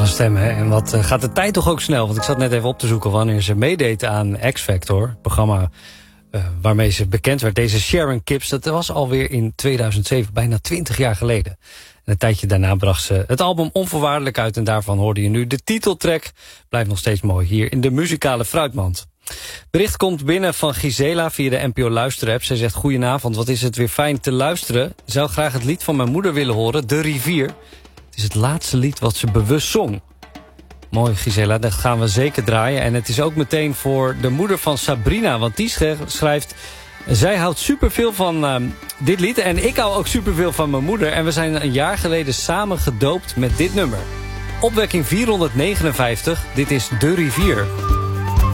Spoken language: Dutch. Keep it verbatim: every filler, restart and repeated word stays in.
van stem, hè? En wat uh, gaat de tijd toch ook snel? Want ik zat net even op te zoeken wanneer ze meedeed aan X-Factor. Het programma uh, waarmee ze bekend werd. Deze Sharon Kipps, dat was alweer in tweeduizend zeven, bijna twintig jaar geleden. En een tijdje daarna bracht ze het album Onvoorwaardelijk uit. En daarvan hoorde je nu de titeltrack. Blijft nog steeds mooi hier in de muzikale fruitmand. Bericht komt binnen van Gisela via de N P O Luisterapp. Zij zegt: goedenavond, wat is het weer fijn te luisteren. Ik zou graag het lied van mijn moeder willen horen, De Rivier. Het is het laatste lied wat ze bewust zong. Mooi, Gisela, dat gaan we zeker draaien. En het is ook meteen voor de moeder van Sabrina. Want die schrijft: zij houdt superveel van uh, dit lied. En ik hou ook superveel van mijn moeder. En we zijn een jaar geleden samen gedoopt met dit nummer. Opwekking vierhonderdnegenenvijftig, dit is De Rivier.